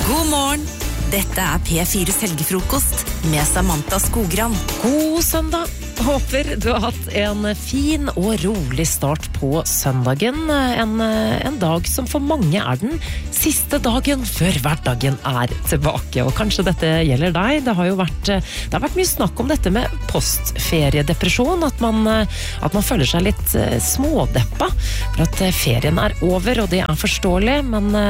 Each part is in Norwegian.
God morgen! Dette P4s helgefrokost med Samantha Skogran. God søndag! Håper du har hatt en fin og rolig start på søndagen. En dag som for mange den siste dagen før hverdagen tilbake. Og kanskje dette gjelder deg. Det har vært mye snakk om dette med postferiedepresjon. At man føler seg litt smådeppa. For at ferien over, og det forståelig.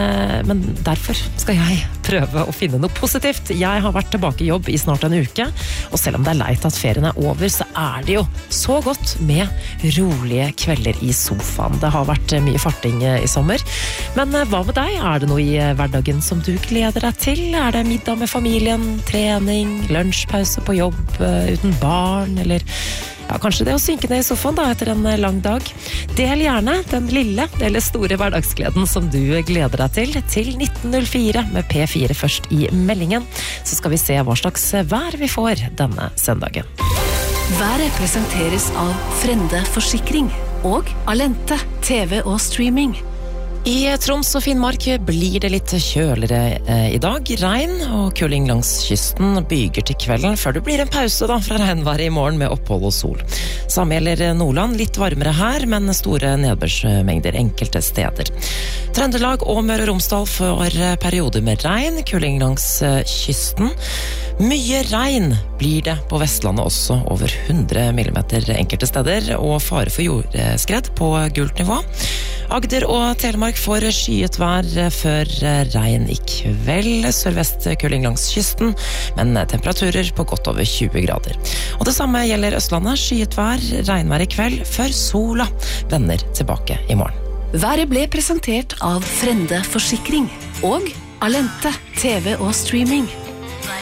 Men derfor skal jeg prøve å finne noe positivt. Jeg har vært tilbake i jobb i snart en uke. Og selv om det leit at ferien over, så det jo så godt med rolige kvelder i sofaen. Det har vært mye farting i sommer. Men hva med deg? Det noe i hverdagen som du gleder deg til? Det middag med familien, trening, lunsjpause på jobb, uten barn, eller kanskje det å synke ned i sofaen etter en lang dag? Del gjerne den lille eller store hverdagsgleden som du gleder deg til 1904 med P4 først i meldingen. Så skal vi se hva slags vær vi får denne søndagen. Været presenteres av Frende Forsikring og Alente TV og streaming. I Troms og Finnmark blir det litt kjøligere i dag. Regn og kuling langs kysten byger til kvelden, før det blir en pause fra regnværet i morgen med opphold og sol. Samme gjelder Nordland, litt varmere her, men store nedbørsmengder enkelte steder. Trøndelag og Møre og Romsdal får perioder med regn, kuling langs kysten. Mye regn blir det på Vestlandet også, over 100 millimeter enkelte steder, og fare for jordskred på gult nivå. Agder og Telemark får skyet vær før regn i kveld, sørvest kuling langs kysten, men temperaturer på godt over 20 grader. Og det samme gjelder Østlandet, skyet vær, regnvær i kveld, før sola vender tilbake i morgen. Været ble presentert av Frende Forsikring og Alente TV og streaming.